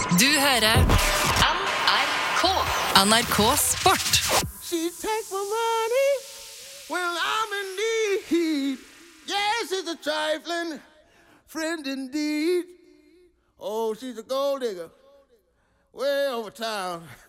Du hører NRK Sport. She take my money when I'm in need. Yes, it's a trifling friend indeed. Oh, she's a gold digger way over town.